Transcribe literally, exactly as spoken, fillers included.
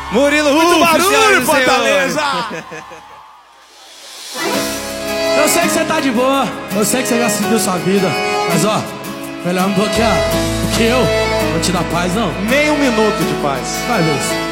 Murilo Muito Rufo, barulho, Fortaleza! Eu sei que você tá de boa, eu sei que você já seguiu sua vida, mas ó, melhor não bloquear, porque eu não te dar paz não. Nem um minuto de paz. Vai, Lúcio.